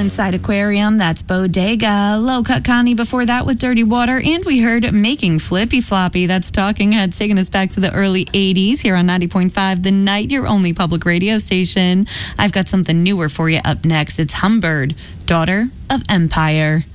Inside Aquarium, that's Bodega. Low Cut Connie before that with Dirty Water. And we heard Making Flippy Floppy. That's Talking Heads, taking us back to the early 80s here on 90.5 The Night, your only public radio station. I've got something newer for you up next. It's Humbird, Daughter of Empire.